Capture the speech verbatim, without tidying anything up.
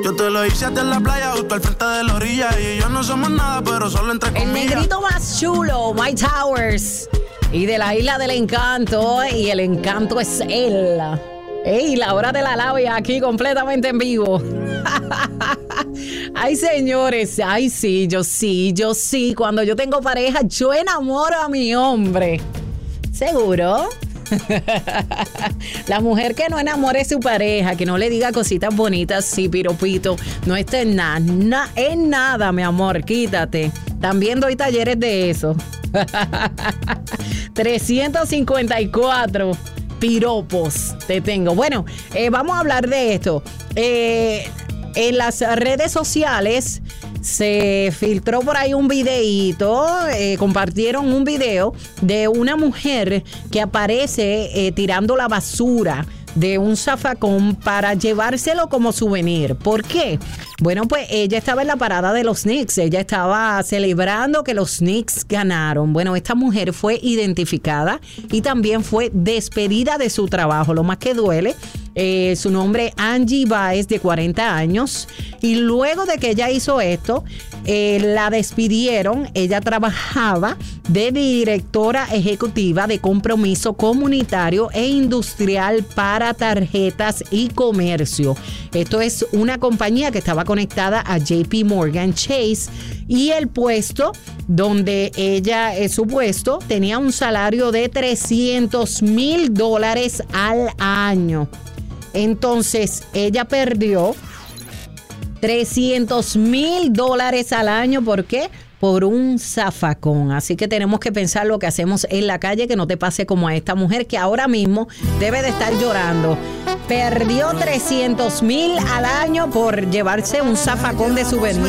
Yo te lo hice hasta en la playa, justo al frente de la orilla. Y yo no somos nada, pero solo entre comillas. El negrito más chulo, Mike Towers. Y de la Isla del Encanto. Y el encanto es él. Ey, la hora de la labia aquí completamente en vivo. Ay, señores, ay, sí, yo sí, yo sí. Cuando yo tengo pareja, yo enamoro a mi hombre. ¿Seguro? La mujer que no enamore a su pareja, que no le diga cositas bonitas, sí, piropito, no está en nada, na, en nada, mi amor, quítate. También doy talleres de eso. trescientos cincuenta y cuatro piropos te tengo. Bueno, eh, vamos a hablar de esto. Eh, en las redes sociales se filtró por ahí un videíto, eh, compartieron un video de una mujer que aparece eh, tirando la basura de un zafacón para llevárselo como souvenir. ¿Por qué? Bueno, pues ella estaba en la parada de los Knicks, ella estaba celebrando que los Knicks ganaron. Bueno, esta mujer fue identificada y también fue despedida de su trabajo. Lo más que duele, eh, su nombre Angie Baez, de cuarenta años, y luego de que ella hizo esto, eh, la despidieron. Ella trabajaba de directora ejecutiva de compromiso comunitario e industrial para tarjetas y comercio. Esto es una compañía que estaba conectada a J P Morgan Chase, y el puesto donde ella, eh, su puesto, tenía un salario de trescientos mil dólares al año. Entonces, ella perdió trescientos mil dólares al año. ¿Por qué? Por un zafacón. Así que tenemos que pensar lo que hacemos en la calle, que no te pase como a esta mujer que ahora mismo debe de estar llorando. Perdió trescientos mil al año por llevarse un zafacón de souvenir.